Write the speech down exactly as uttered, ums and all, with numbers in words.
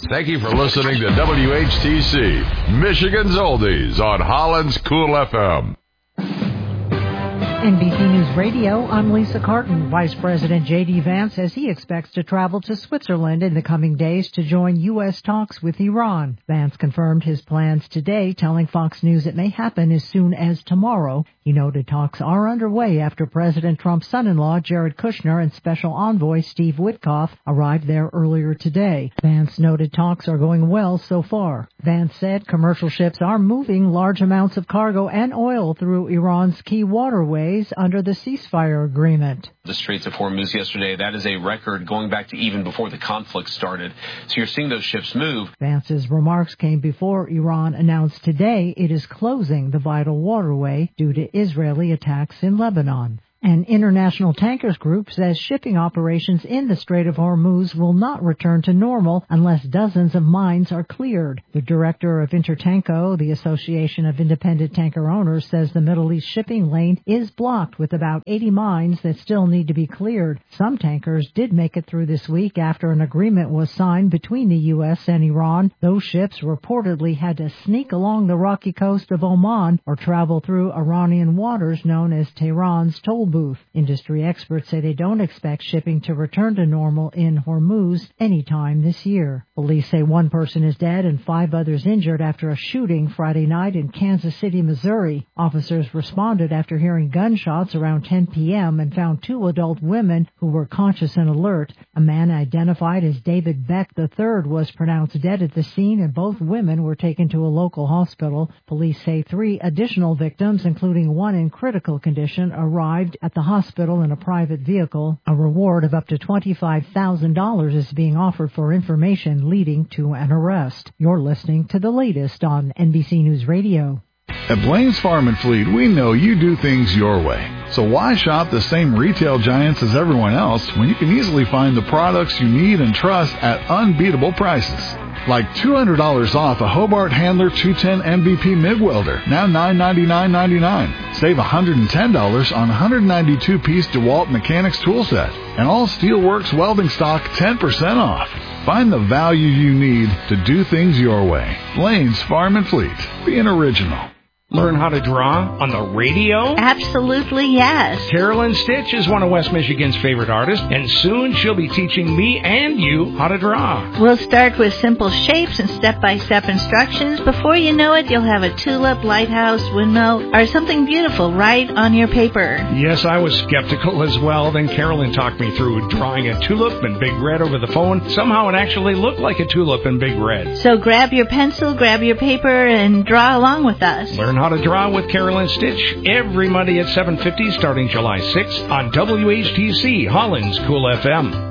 Thank you for listening to W H T C, Michigan's Oldies on Holland's Cool F M. N B C News Radio, I'm Lisa Carton. Vice President J D. Vance says he expects to travel to Switzerland in the coming days to join U S talks with Iran. Vance confirmed his plans today, telling Fox News it may happen as soon as tomorrow. He noted talks are underway after President Trump's son-in-law, Jared Kushner, and Special Envoy Steve Witkoff arrived there earlier today. Vance noted talks are going well so far. Vance said commercial ships are moving large amounts of cargo and oil through Iran's key waterways under the ceasefire agreement. The Straits of Hormuz yesterday, that is a record going back to even before the conflict started. So you're seeing those ships move. Vance's remarks came before Iran announced today it is closing the vital waterway due to Israeli attacks in Lebanon. An international tankers group says shipping operations in the Strait of Hormuz will not return to normal unless dozens of mines are cleared. The director of Intertanko, the Association of Independent Tanker Owners, says the Middle East shipping lane is blocked with about eighty mines that still need to be cleared. Some tankers did make it through this week after an agreement was signed between the U S and Iran. Those ships reportedly had to sneak along the rocky coast of Oman or travel through Iranian waters known as Tehran's toll booth. Industry experts say they don't expect shipping to return to normal in Hormuz anytime this year. Police say one person is dead and five others injured after a shooting Friday night in Kansas City, Missouri. Officers responded after hearing gunshots around ten p.m. and found two adult women who were conscious and alert. A man identified as David Beck the third was pronounced dead at the scene, and both women were taken to a local hospital. Police say three additional victims, including one in critical condition, arrived at the hospital in a private vehicle. A reward of up to twenty-five thousand dollars is being offered for information leading to an arrest. You're listening to the latest on N B C News Radio. At Blaine's Farm and Fleet, we know you do things your way. So why shop the same retail giants as everyone else when you can easily find the products you need and trust at unbeatable prices? Like two hundred dollars off a Hobart Handler two ten M V P MIG welder, now nine ninety-nine ninety-nine. Save one hundred ten dollars on one hundred ninety-two piece DeWalt Mechanics tool set. And all Steelworks welding stock ten percent off. Find the value you need to do things your way. Blaine's Farm and Fleet. Be an original. Learn how to draw on the radio? Absolutely, yes. Carolyn Stitch is one of West Michigan's favorite artists, and soon she'll be teaching me and you how to draw. We'll start with simple shapes and step-by-step instructions. Before you know it, you'll have a tulip, lighthouse, windmill, or something beautiful right on your paper. Yes, I was skeptical as well. Then Carolyn talked me through drawing a tulip in big red over the phone. Somehow it actually looked like a tulip in big red. So grab your pencil, grab your paper, and draw along with us. Learn how to draw with Carolyn Stitch every Monday at seven fifty starting July sixth on W H T C, Holland's Cool F M.